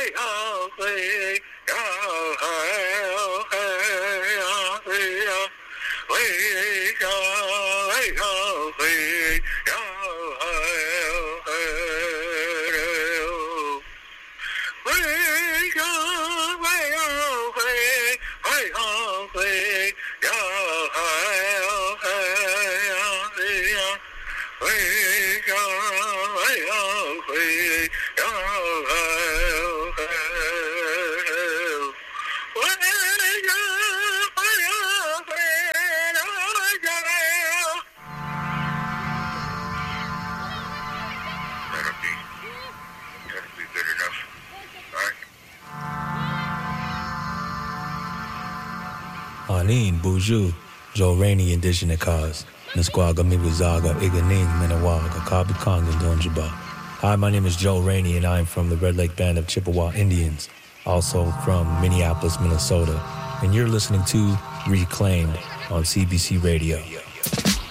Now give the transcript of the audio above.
Arlene, Buju, Joe Rainey, Indigenous Cause, Nisquaga, Mibuzaga, Iganing, Menawaga, Kabi Kong, and Donjaba. Hi, my name is Joe Rainey, and I'm from the Red Lake Band of Chippewa Indians, also from Minneapolis, Minnesota. And you're listening to Reclaimed on CBC Radio.